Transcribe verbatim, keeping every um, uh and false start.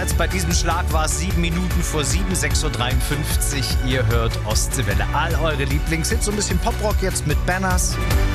Vorwärts. Bei diesem Schlag war es sieben Minuten vor sieben, sechs Uhr dreiundfünfzig. Ihr hört Ostseewelle. All eure Lieblingshits, so ein bisschen Poprock jetzt mit Banners.